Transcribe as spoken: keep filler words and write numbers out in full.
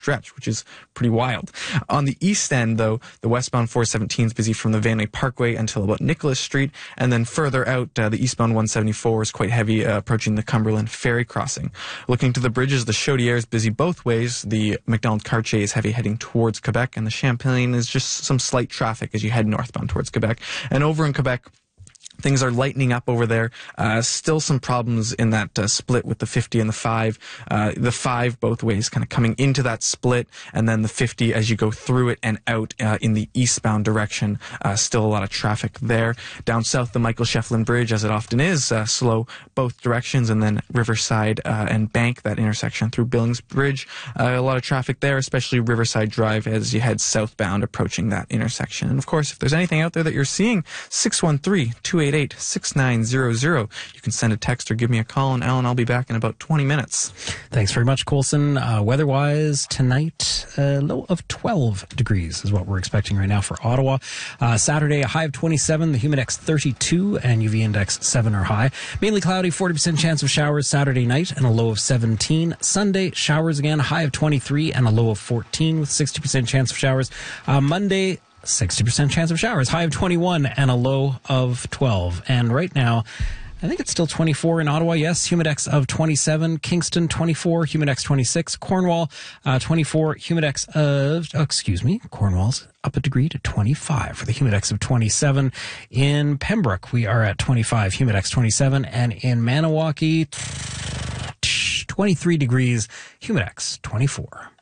stretch, which is pretty wild. On the east end, though, the westbound four seventeen is busy from the Vanway Parkway until about Nicholas Street, and then further out, uh, the eastbound one seventy-four is quite heavy, uh, approaching the Cumberland Ferry crossing. Looking to the bridges, the Chaudière is busy both ways. The McDonald-Cartier is heavy heading towards Quebec, and the Champlain is just some slight traffic as you head northbound towards Quebec. And over in Quebec, things are lightening up over there. Uh, still some problems in that uh, split with the fifty and the five. Uh, the five both ways kind of coming into that split, and then the fifty as you go through it and out uh, in the eastbound direction. Uh, still a lot of traffic there. Down south, the Michael Shefflin Bridge, as it often is, uh, slow both directions, and then Riverside uh, and Bank, that intersection through Billings Bridge. Uh, a lot of traffic there, especially Riverside Drive as you head southbound approaching that intersection. And of course, if there's anything out there that you're seeing, six one three, two eight eight, six nine zero zero. You can send a text or give me a call, and Alan, I'll be back in about twenty minutes. Thanks very much, Coulson. Uh, weather-wise, tonight, a low of twelve degrees is what we're expecting right now for Ottawa. Uh, Saturday, a high of twenty-seven, the Humidex thirty-two, and U V index seven or high. Mainly cloudy, forty percent chance of showers Saturday night, and a low of seventeen. Sunday, showers again, high of twenty-three, and a low of fourteen, with sixty percent chance of showers. Uh, Monday, sixty percent chance of showers, high of twenty-one and a low of twelve. And right now, I think it's still twenty-four in Ottawa. Yes, Humidex of twenty-seven, Kingston twenty-four, Humidex twenty-six, Cornwall uh, twenty-four, Humidex of, oh, excuse me, Cornwall's up a degree to twenty-five for the Humidex of twenty-seven. In Pembroke, we are at twenty-five, Humidex twenty-seven, and in Maniwaki, twenty-three degrees, Humidex twenty-four.